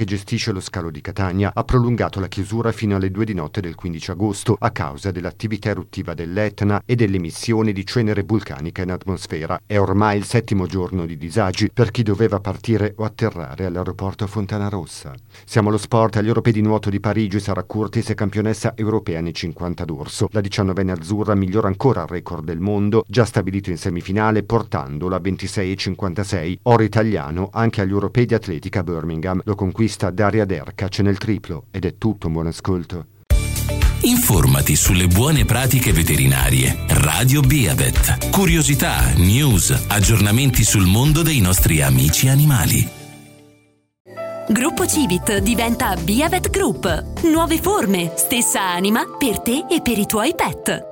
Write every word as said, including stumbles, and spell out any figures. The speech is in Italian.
che gestisce lo scalo di Catania, ha prolungato la chiusura fino alle due di notte del quindici agosto a causa dell'attività eruttiva dell'Etna e delle emissioni di cenere vulcanica in atmosfera. È ormai il settimo giorno di disagi per chi doveva partire o atterrare all'aeroporto Fontanarossa. Siamo allo sport. Agli europei di nuoto di Parigi Sara Curtis è campionessa europea nei cinquanta d'orso. La diciannovenne azzurra migliora ancora il record del mondo, già stabilito in semifinale, portandolo a ventisei e cinquantasei. Oro italiano anche agli europei di atletica a Birmingham. Lo conquista Daria Derkac nel triplo. Ed è tutto, un buon ascolto. Informati sulle buone pratiche veterinarie. Radio Beavet. Curiosità, news, aggiornamenti sul mondo dei nostri amici animali. Gruppo Civit diventa Beavet Group. Nuove forme, stessa anima per te e per i tuoi pet.